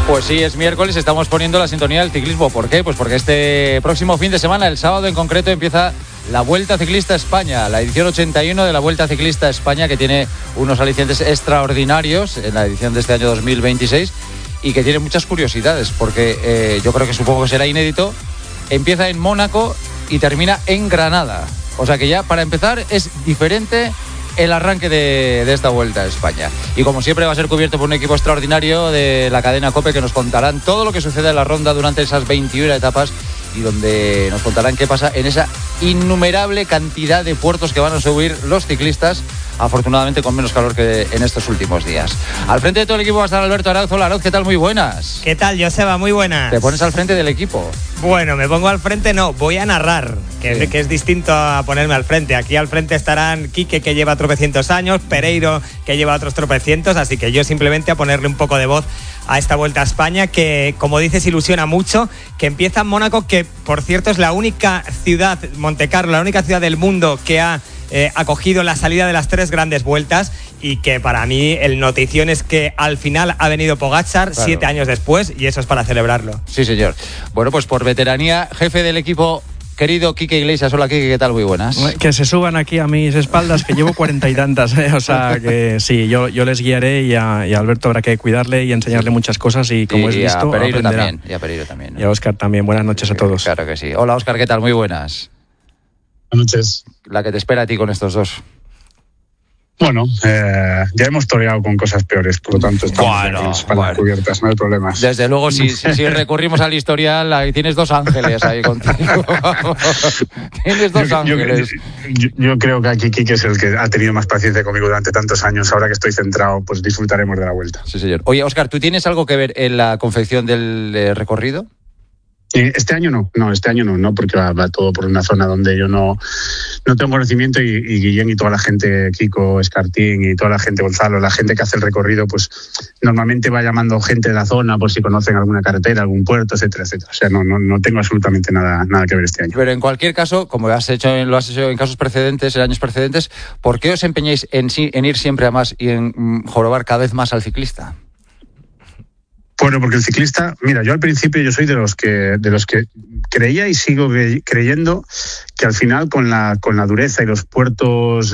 Pues sí, es miércoles, estamos poniendo la sintonía del ciclismo. ¿Por qué? Pues porque este próximo fin de semana, el sábado en concreto, empieza la Vuelta Ciclista España, la edición 81 de la Vuelta Ciclista España, que tiene unos alicientes extraordinarios en la edición de este año 2026 y que tiene muchas curiosidades, porque yo creo que supongo que será inédito. Empieza en Mónaco y termina en Granada. O sea que ya, para empezar, es diferente el arranque de esta Vuelta a España. Y como siempre va a ser cubierto por un equipo extraordinario de la cadena COPE, que nos contarán todo lo que sucede en la ronda durante esas 21 etapas y donde nos contarán qué pasa en esa innumerable cantidad de puertos que van a subir los ciclistas, afortunadamente con menos calor que en estos últimos días. Al frente de todo el equipo va a estar Alberto Arauz. Hola, Arauz, ¿qué tal? Muy buenas. ¿Qué tal, Joseba? Muy buenas. ¿Te pones al frente del equipo? Bueno, me pongo al frente, no, voy a narrar, que es distinto a ponerme al frente. Aquí al frente estarán Quique, que lleva tropecientos años, Pereiro, que lleva otros tropecientos, así que yo simplemente a ponerle un poco de voz a esta Vuelta a España, que, como dices, ilusiona mucho, que empieza en Mónaco, que, por cierto, es la única ciudad, Montecarlo, la única ciudad del mundo que ha acogido la salida de las 3 grandes vueltas, y que para mí el notición es que al final ha venido Pogačar, claro, 7 años después, y eso es para celebrarlo. Sí, señor. Bueno, pues por veteranía, jefe del equipo, querido Quique Iglesias. Hola, Quique, ¿qué tal? Muy buenas. Que se suban aquí a mis espaldas, que llevo 40 y tantas, o sea que sí, yo les guiaré, y a Alberto habrá que cuidarle y enseñarle muchas cosas, y como es listo, a Pereiro aprenderá. También, y a Pereiro también, ¿no? Y a Óscar también. Buenas noches a todos. Claro que sí. Hola, Óscar, ¿qué tal? Muy buenas. Buenas noches. La que te espera a ti con estos dos. Bueno, ya hemos toreado con cosas peores, por lo tanto estamos cubiertas, no hay problemas. Desde luego, si recurrimos al historial, ahí tienes 2 ángeles ahí contigo. Tienes 2 ángeles. Yo creo que aquí Quique es el que ha tenido más paciencia conmigo durante tantos años. Ahora que estoy centrado, pues disfrutaremos de la Vuelta. Sí, señor. Oye, Óscar, ¿tú tienes algo que ver en la confección del recorrido? Este año no, porque va todo por una zona donde yo no tengo conocimiento, y Guillén y toda la gente, Kiko, Escartín y toda la gente, Gonzalo, la gente que hace el recorrido, pues normalmente va llamando gente de la zona por si conocen alguna carretera, algún puerto, etcétera, etcétera. O sea, no tengo absolutamente nada que ver este año. Pero en cualquier caso, como lo has hecho en casos precedentes, en años precedentes, ¿por qué os empeñáis en ir siempre a más y en jorobar cada vez más al ciclista? Bueno, porque el ciclista, mira, yo al principio yo soy de los que creía y sigo creyendo que al final con la dureza y los puertos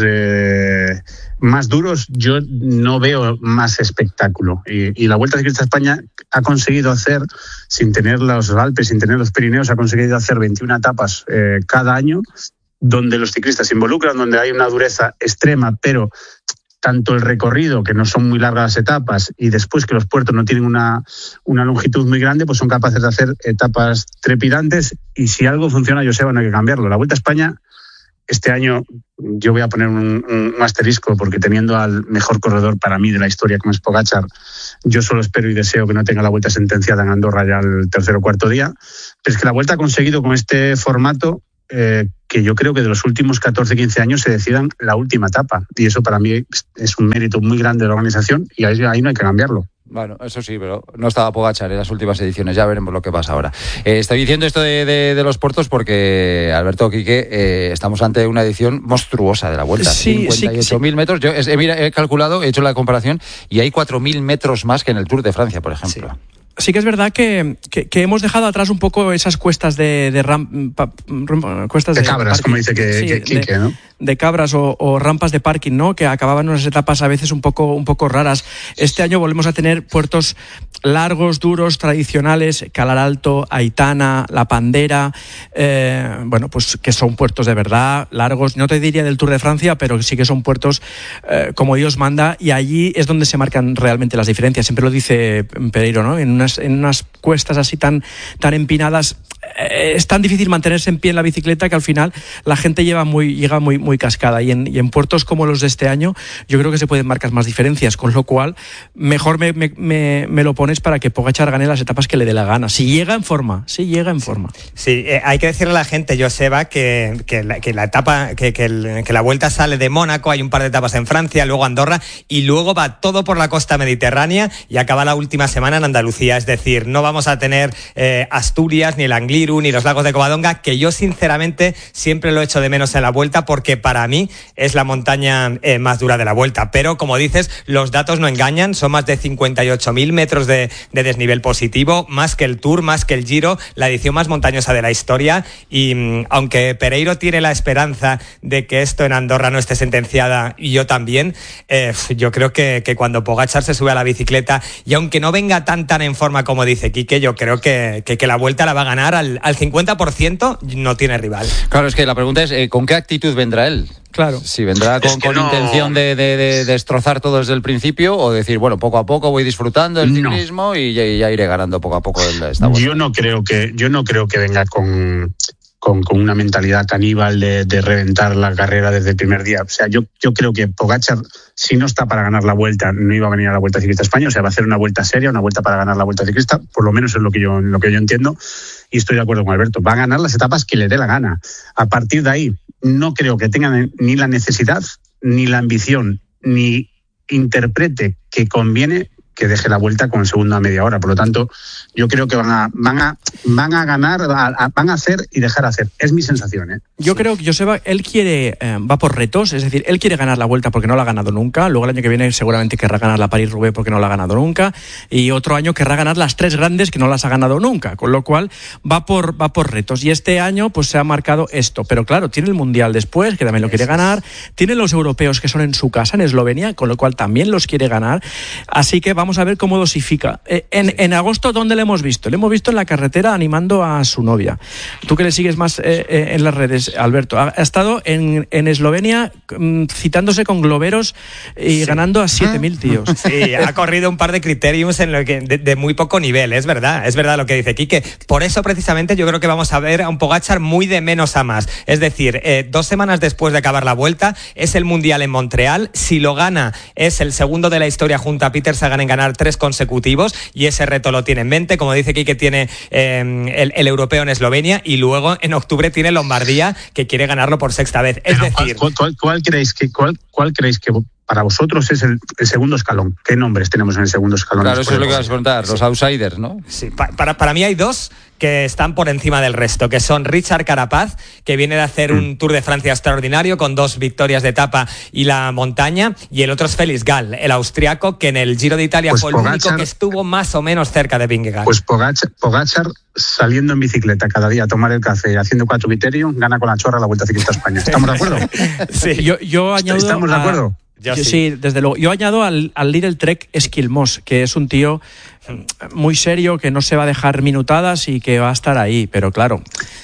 más duros, yo no veo más espectáculo. Y la Vuelta Ciclista España ha conseguido hacer, sin tener los Alpes, sin tener los Pirineos, ha conseguido hacer 21 etapas cada año, donde los ciclistas se involucran, donde hay una dureza extrema, pero tanto el recorrido, que no son muy largas etapas, y después que los puertos no tienen una longitud muy grande, pues son capaces de hacer etapas trepidantes. Y si algo funciona, Joseba, no hay que cambiarlo. La Vuelta a España, este año, yo voy a poner un asterisco, porque teniendo al mejor corredor para mí de la historia, como es Pogačar, yo solo espero y deseo que no tenga la Vuelta sentenciada en Andorra ya el 3er o 4 día. Pero es que la Vuelta ha conseguido con este formato que yo creo que de los últimos 14-15 años se decidan la última etapa, y eso para mí es un mérito muy grande de la organización, y ahí no hay que cambiarlo. Bueno, eso sí, pero no estaba Pogačar en las últimas ediciones, ya veremos lo que pasa ahora. Estoy diciendo esto de los puertos porque, Alberto, Quique, estamos ante una edición monstruosa de la Vuelta. Sí, 58.000 metros. Yo he calculado, he hecho la comparación, y hay 4.000 metros más que en el Tour de Francia, por ejemplo. Sí. Sí que es verdad que hemos dejado atrás un poco esas cuestas de cabras, como dice Quique, ¿no? De cabras o rampas de parking, ¿no? Que acababan unas etapas a veces un poco raras. Este año volvemos a tener puertos largos, duros, tradicionales, Calar Alto, Aitana, La Pandera, bueno, pues que son puertos de verdad, largos. No te diría del Tour de Francia, pero sí que son puertos como Dios manda, y allí es donde se marcan realmente las diferencias. Siempre lo dice Pereiro, ¿no? En unas cuestas así tan empinadas, es tan difícil mantenerse en pie en la bicicleta que al final la gente llega muy cascada, y en puertos como los de este año yo creo que se pueden marcar más diferencias, con lo cual mejor me lo pones para que Pogačar gane las etapas que le dé la gana, si llega en forma. Sí, hay que decirle a la gente, Joseba, que la Vuelta sale de Mónaco, hay un par de etapas en Francia, luego Andorra, y luego va todo por la costa mediterránea y acaba la última semana en Andalucía. Andalucía, es decir, no vamos a tener Asturias, ni el Angliru, ni los lagos de Covadonga, que yo sinceramente siempre lo echo de menos en la Vuelta, porque para mí es la montaña más dura de la Vuelta. Pero como dices, los datos no engañan, son más de 58.000 metros de desnivel positivo, más que el Tour, más que el Giro, la edición más montañosa de la historia. Y aunque Pereiro tiene la esperanza de que esto en Andorra no esté sentenciada, y yo también, yo creo que cuando Pogačar se sube a la bicicleta, y aunque no venga tan en forma como dice Quique, yo creo que la Vuelta la va a ganar al 50%, no tiene rival. Claro, es que la pregunta es, ¿con qué actitud vendrá él? Claro. Si vendrá con intención de destrozar todo desde el principio, o decir, bueno, poco a poco voy disfrutando del ciclismo y ya iré ganando poco a poco esta Vuelta. Yo no creo que venga con una mentalidad caníbal de reventar la carrera desde el primer día. O sea, yo creo que Pogačar, si no está para ganar la Vuelta, no iba a venir a la Vuelta Ciclista España. O sea, va a hacer una vuelta seria, una vuelta para ganar la Vuelta Ciclista, por lo menos es lo que yo entiendo, y estoy de acuerdo con Alberto. Va a ganar las etapas que le dé la gana. A partir de ahí, no creo que tengan ni la necesidad, ni la ambición, ni interprete que conviene que deje la Vuelta con el segundo a media hora. Por lo tanto, yo creo que van a ganar, van a hacer y dejar hacer. Es mi sensación, ¿eh? Yo creo que Joseba, él quiere, va por retos, es decir, él quiere ganar la Vuelta porque no la ha ganado nunca, luego el año que viene seguramente querrá ganar la París-Roubaix porque no la ha ganado nunca, y otro año querrá ganar las tres grandes que no las ha ganado nunca, con lo cual va por retos, y este año pues se ha marcado esto, pero claro, tiene el Mundial después, que también lo quiere ganar, tiene los europeos que son en su casa, en Eslovenia, con lo cual también los quiere ganar, así que vamos a ver cómo dosifica. En agosto, ¿dónde le hemos visto? Le hemos visto en la carretera animando a su novia. Tú que le sigues más en las redes, Alberto, ha estado en Eslovenia citándose con globeros y ganando a 7.000 tíos. Sí, ha corrido un par de criteriums en lo que de muy poco nivel, es verdad lo que dice Quique. Por eso precisamente yo creo que vamos a ver a un Pogačar muy de menos a más. Es decir, 2 semanas después de acabar la Vuelta, es el Mundial en Montreal. Si lo gana, es el segundo de la historia junto a Peter Sagan en ganar 3 consecutivos, y ese reto lo tiene en mente. Como dice Quique, tiene el europeo en Eslovenia, y luego en octubre tiene Lombardía, que quiere ganarlo por 6ª vez. Es decir, ¿cuál creéis que para vosotros es el segundo escalón? ¿Qué nombres tenemos en el segundo escalón? Claro, eso es lo que vas a preguntar, los outsiders, ¿no? Sí, para mí hay 2 que están por encima del resto, que son Richard Carapaz, que viene de hacer un Tour de Francia extraordinario con 2 victorias de etapa y la montaña, y el otro es Félix Gall, el austriaco, que en el Giro de Italia fue el único que estuvo más o menos cerca de Vingegaard. Pues Pogačar saliendo en bicicleta cada día a tomar el café y haciendo 4 criterios, gana con la chorra la Vuelta Ciclista a España. ¿Estamos de acuerdo? Sí. Yo añado ¿Estamos de acuerdo? Sí, desde luego. Yo añado al líder Trek Esquilmós, que es un tío muy serio, que no se va a dejar minutadas y que va a estar ahí, pero claro,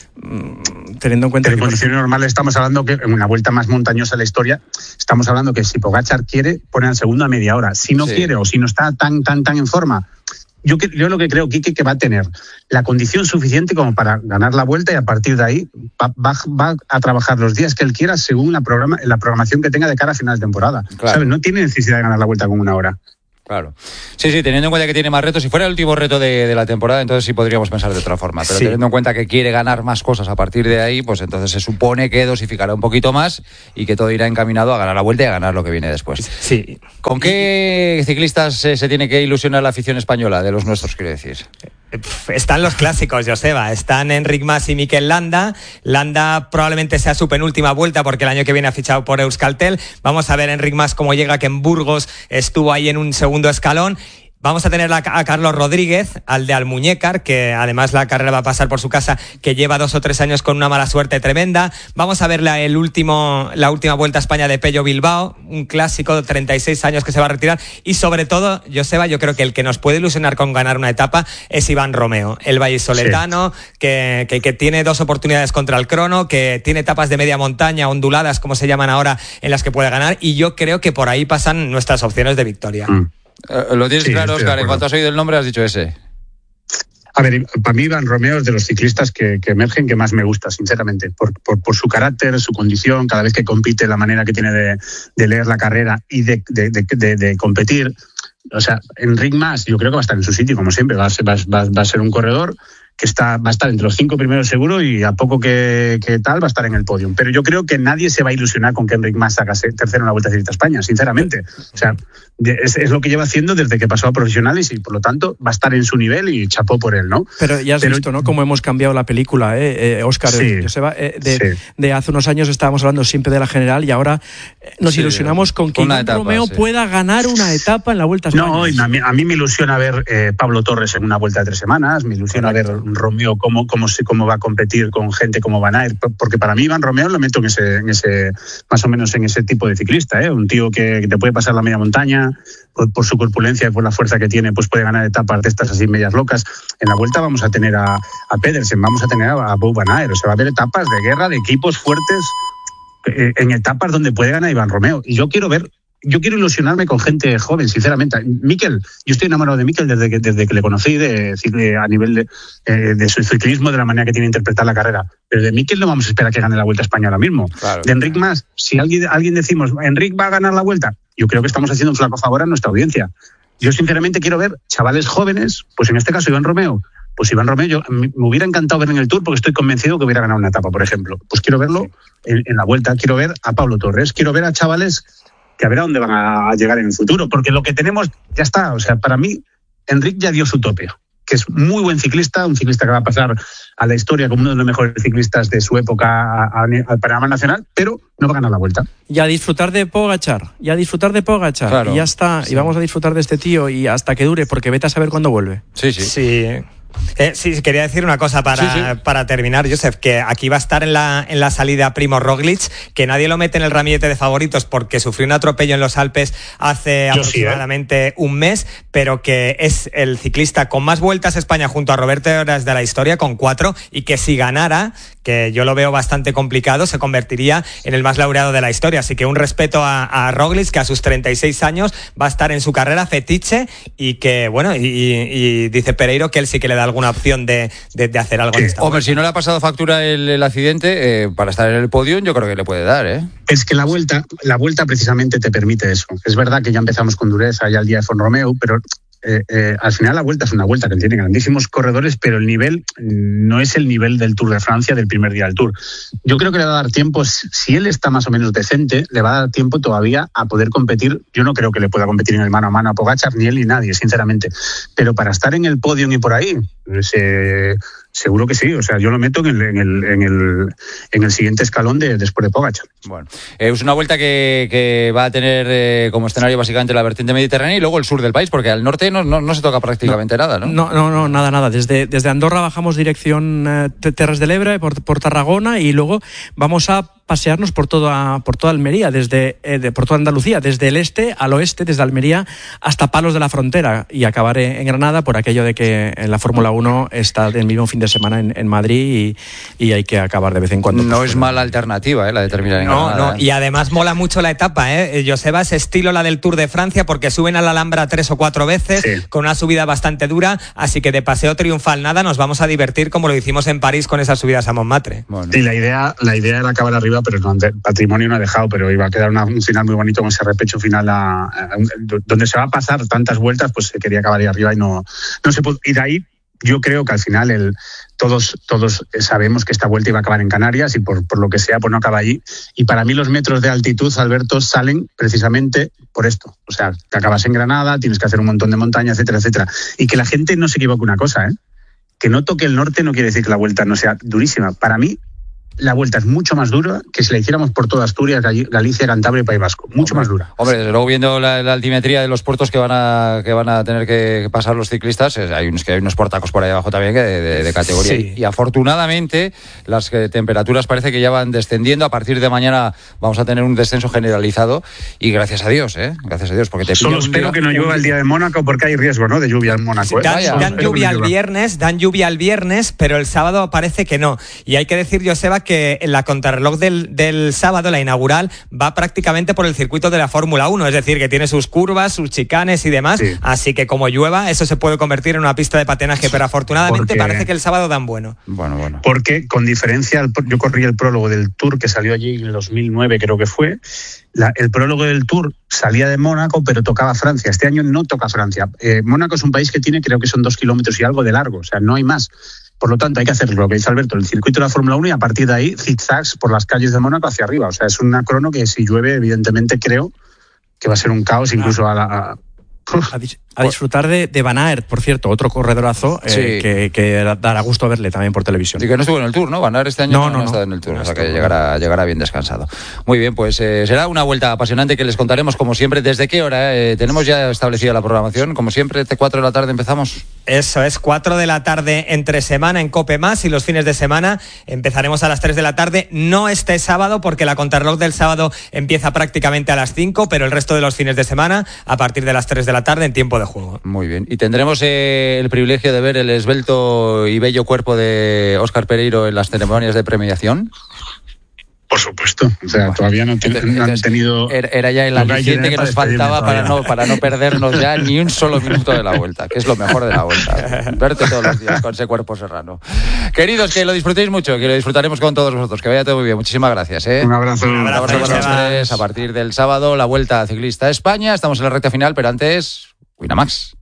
teniendo en cuenta que en condiciones normales estamos hablando que en una vuelta más montañosa de la historia, estamos hablando que si Pogačar quiere, pone al segundo a media hora. Si no quiere, o si no está tan en forma, yo lo que creo, Quique, que va a tener la condición suficiente como para ganar la Vuelta, y a partir de ahí va a trabajar los días que él quiera según la programación que tenga de cara a final de temporada. Claro. ¿Sabes? No tiene necesidad de ganar la Vuelta con 1 hora. Claro. Sí, teniendo en cuenta que tiene más retos. Si fuera el último reto de la temporada, entonces sí podríamos pensar de otra forma. Pero teniendo en cuenta que quiere ganar más cosas a partir de ahí, pues entonces se supone que dosificará un poquito más y que todo irá encaminado a ganar la Vuelta y a ganar lo que viene después. Sí. ¿Con qué ciclistas se tiene que ilusionar la afición española, de los nuestros, quiero decir? Están los clásicos, Joseba. Están Enric Mas y Mikel Landa. Landa probablemente sea su penúltima vuelta, porque el año que viene ha fichado por Euskaltel. Vamos a ver Enric Mas cómo llega, que en Burgos estuvo ahí en un segundo escalón. Vamos a tener a Carlos Rodríguez, al de Almuñécar, que además la carrera va a pasar por su casa, que lleva 2 o 3 años con una mala suerte tremenda. Vamos a ver la última Vuelta a España de Pello Bilbao, un clásico de 36 años que se va a retirar. Y sobre todo, Joseba, yo creo que el que nos puede ilusionar con ganar una etapa es Iván Romeo, el vallisoletano, que tiene 2 oportunidades contra el crono, que tiene etapas de media montaña, onduladas, como se llaman ahora, en las que puede ganar. Y yo creo que por ahí pasan nuestras opciones de victoria. ¿Lo tienes claro, Óscar? En cuanto has oído el nombre has dicho ese. A ver, para mí Iván Romeo es de los ciclistas que emergen que más me gusta, sinceramente, por su carácter, su condición, cada vez que compite, la manera que tiene de leer la carrera y de competir. O sea, Enric Mas yo creo que va a estar en su sitio, como siempre, va a ser un corredor va a estar entre los 5 primeros seguro y a poco que tal va a estar en el podio. Pero yo creo que nadie se va a ilusionar con que Enric Mas haga tercero en la Vuelta Ciclista a España, sinceramente. O sea, es lo que lleva haciendo desde que pasó a profesionales y por lo tanto va a estar en su nivel y chapó por él, ¿no? Pero ya has visto, ¿no? Cómo hemos cambiado la película, Óscar. Sí, Joseba, de hace unos años estábamos hablando siempre de la general y ahora nos ilusionamos con que Iván Romeo pueda ganar una etapa en la Vuelta a España. No, a mí me ilusiona ver Pablo Torres en una Vuelta de 3 semanas, me ilusiona ver Romeo cómo va a competir con gente como Van Aert, porque para mí Iván Romeo lo meto en ese más o menos en ese tipo de ciclista, un tío que te puede pasar la media montaña, por su corpulencia y por la fuerza que tiene, pues puede ganar etapas de estas así medias locas. En la Vuelta vamos a tener a Pedersen, vamos a tener a Wout van Aert, o sea, va a haber etapas de guerra, de equipos fuertes, en etapas donde puede ganar Iván Romeo. Y yo quiero ilusionarme con gente joven, sinceramente. Mikel, yo estoy enamorado de Mikel desde que le conocí a nivel de su ciclismo, de la manera que tiene de interpretar la carrera. Pero de Mikel no vamos a esperar que gane la Vuelta a España ahora mismo. Claro. De Enric Mas, si alguien decimos, Enric va a ganar la Vuelta, yo creo que estamos haciendo un flaco favor a nuestra audiencia. Yo sinceramente quiero ver chavales jóvenes, pues en este caso Iván Romeo. Pues Iván Romeo, me hubiera encantado ver en el Tour porque estoy convencido que hubiera ganado una etapa, por ejemplo. Pues quiero verlo en la Vuelta, quiero ver a Pablo Torres, quiero ver a chavales que a ver a dónde van a llegar en el futuro, porque lo que tenemos ya está. O sea, para mí, Enric ya dio su tope, que es muy buen ciclista, un ciclista que va a pasar a la historia como uno de los mejores ciclistas de su época al panorama nacional, pero no va a ganar la Vuelta. Y a disfrutar de Pogačar, claro, y ya está, sí. Y vamos a disfrutar de este tío y hasta que dure, porque vete a saber cuándo vuelve. Sí. Sí, quería decir una cosa para terminar, Josep, que aquí va a estar en la salida Primo Roglic, que nadie lo mete en el ramillete de favoritos porque sufrió un atropello en los Alpes hace aproximadamente un mes, pero que es el ciclista con más vueltas a España junto a Roberto Heras de la historia, con 4, y que si ganara, que yo lo veo bastante complicado, se convertiría en el más laureado de la historia. Así que un respeto a Roglic, que a sus 36 años va a estar en su carrera fetiche y que, bueno, y dice Pereiro que él sí que le da alguna opción de hacer algo en esta. Hombre, si no le ha pasado factura el accidente, para estar en el podio, yo creo que le puede dar, Es que la vuelta precisamente te permite eso. Es verdad que ya empezamos con dureza ya el día de Font-Romeu, pero al final la Vuelta es una Vuelta que tiene grandísimos corredores, pero el nivel no es el nivel del Tour de Francia del primer día del Tour. Yo creo que le va a dar tiempo, si él está más o menos decente, le va a dar tiempo todavía a poder competir. Yo no creo que le pueda competir en el mano a mano a Pogačar, ni él ni nadie, sinceramente. Pero para estar en el podio y por ahí, seguro que sí. O sea, yo lo meto en el siguiente escalón después de Pogačar. Bueno, es una Vuelta que va a tener como escenario básicamente la vertiente mediterránea y luego el sur del país, porque al norte no se toca prácticamente nada, ¿no? No, nada. Desde Andorra bajamos dirección Terres de l'Ebre por Tarragona y luego vamos a pasearnos por toda Almería, por toda Andalucía, desde el este al oeste, desde Almería hasta Palos de la Frontera, y acabar en Granada, por aquello de que en la Fórmula 1 está el mismo fin de semana en Madrid y hay que acabar de vez en cuando. No es mala alternativa, la de terminar en Granada. No, y además mola mucho la etapa, Joseba, es estilo la del Tour de Francia, porque suben a la Alhambra 3 o 4 veces, sí, con una subida bastante dura, así que de paseo triunfal nada, nos vamos a divertir como lo hicimos en París con esas subidas a Montmartre. Bueno. Y la idea era acabar arriba, pero patrimonio no ha dejado, pero iba a quedar un final muy bonito con ese repecho final donde se va a pasar tantas vueltas, pues se quería acabar ahí arriba y no se pudo. Y de ahí yo creo que al final todos sabemos que esta Vuelta iba a acabar en Canarias y por lo que sea, pues no acaba allí. Y para mí los metros de altitud, Alberto, salen precisamente por esto. O sea, que acabas en Granada, tienes que hacer un montón de montaña, etcétera, etcétera. Y que la gente no se equivoque una cosa, que no toque el norte no quiere decir que la Vuelta no sea durísima. Para mí, la Vuelta es mucho más dura que si la hiciéramos por toda Asturias, Galicia, Cantabria y País Vasco. Mucho más dura. Hombre, desde luego viendo la altimetría de los puertos que van a tener que pasar los ciclistas, hay unos portacos por ahí abajo también de categoría. Sí. Y afortunadamente las temperaturas parece que ya van descendiendo. A partir de mañana vamos a tener un descenso generalizado y gracias a Dios, gracias a Dios, porque solo espero que no llueva el día de Mónaco, porque hay riesgo, ¿no?, de lluvia en Mónaco. Dan lluvia el viernes, pero el sábado parece que no. Y hay que decir, Joseba, que en la contrarreloj del sábado, la inaugural, va prácticamente por el circuito de la Fórmula 1, es decir, que tiene sus curvas, sus chicanes y demás, sí. Así que como llueva, eso se puede convertir en una pista de patinaje, pero afortunadamente parece que el sábado dan bueno. Bueno. Porque con diferencia, yo corrí el prólogo del Tour, que salió allí en el 2009, creo que fue. El prólogo del Tour salía de Mónaco, pero tocaba Francia. Este año no toca Francia. Mónaco es un país que tiene, creo que son 2 kilómetros y algo de largo, o sea, no hay más. Por lo tanto, hay que hacer lo que dice Alberto, el circuito de la Fórmula 1 y a partir de ahí zigzags por las calles de Mónaco hacia arriba. O sea, es una crono que si llueve, evidentemente creo que va a ser un caos incluso a disfrutar de Van Aert, por cierto, otro corredorazo que dará gusto verle también por televisión. Y que no estuvo en el Tour, ¿no? Van Aert este año no ha estado en el Tour, o sea que llegará bien descansado. Muy bien, pues será una vuelta apasionante que les contaremos como siempre. ¿Desde qué hora? Tenemos ya establecida la programación, como siempre, 4 de la tarde empezamos. Eso es, 4 de la tarde entre semana en COPE+, y los fines de semana empezaremos a las 3 de la tarde, no este sábado, porque la contrarreloj del sábado empieza prácticamente a las 5, pero el resto de los fines de semana a partir de las 3 de la tarde en tiempo de juego. Muy bien, y tendremos el privilegio de ver el esbelto y bello cuerpo de Óscar Pereiro en las ceremonias de premiación. Por supuesto, o sea, todavía no han tenido... Era ya el aliciente que nos faltaba para no perdernos ya ni un solo minuto de la vuelta, que es lo mejor de la vuelta. Verte todos los días con ese cuerpo serrano. Queridos, que lo disfrutéis mucho, que lo disfrutaremos con todos vosotros. Que vaya todo muy bien. Muchísimas gracias. Un abrazo. Un abrazo para los tres. A partir del sábado, la Vuelta Ciclista a España. Estamos en la recta final, pero antes, Winamax.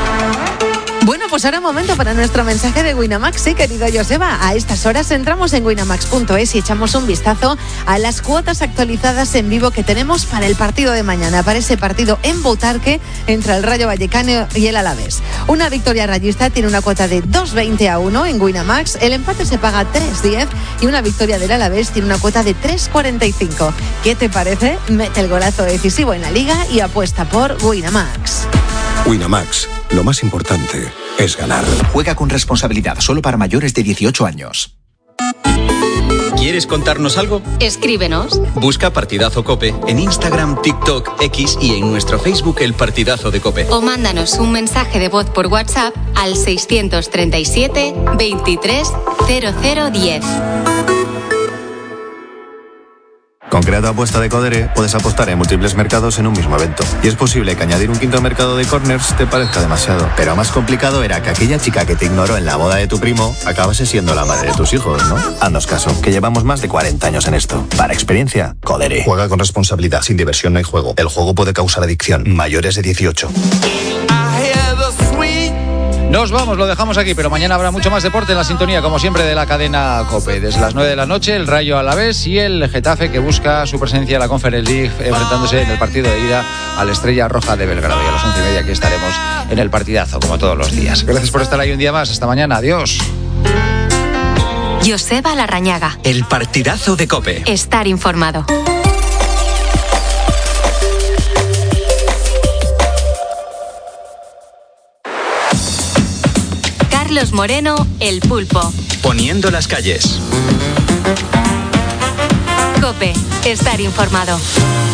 Bueno, pues ahora momento para nuestro mensaje de Winamax, sí, querido Joseba. A estas horas entramos en winamax.es y echamos un vistazo a las cuotas actualizadas en vivo que tenemos para el partido de mañana, para ese partido en Butarque entre el Rayo Vallecano y el Alavés. Una victoria rayista tiene una cuota de 2,20-1 en Winamax, el empate se paga 3,10 y una victoria del Alavés tiene una cuota de 3,45. ¿Qué te parece? Mete el golazo decisivo en la Liga y apuesta por Winamax. Winamax, lo más importante es ganar. Juega con responsabilidad, solo para mayores de 18 años. ¿Quieres contarnos algo? Escríbenos. Busca Partidazo COPE en Instagram, TikTok, X y en nuestro Facebook El Partidazo de COPE. O mándanos un mensaje de voz por WhatsApp al 637 23 0010. Con Creato Apuesta de Codere puedes apostar en múltiples mercados en un mismo evento. Y es posible que añadir un quinto mercado de corners te parezca demasiado. Pero más complicado era que aquella chica que te ignoró en la boda de tu primo acabase siendo la madre de tus hijos, ¿no? Haznos caso, que llevamos más de 40 años en esto. Para experiencia, Codere. Juega con responsabilidad, sin diversión no hay juego. El juego puede causar adicción. Mayores de 18. Nos vamos, lo dejamos aquí, pero mañana habrá mucho más deporte en la sintonía, como siempre, de la cadena COPE. Desde las 9 de la noche, el Rayo Alavés y el Getafe, que busca su presencia en la Conference League, enfrentándose en el partido de ida a la Estrella Roja de Belgrado. Y a las 11:30 aquí estaremos en el partidazo, como todos los días. Gracias por estar ahí un día más. Hasta mañana. Adiós. Joseba Larrañaga. El Partidazo de COPE. Estar informado. Carlos Moreno, El Pulpo. Poniendo las calles. COPE. Estar informado.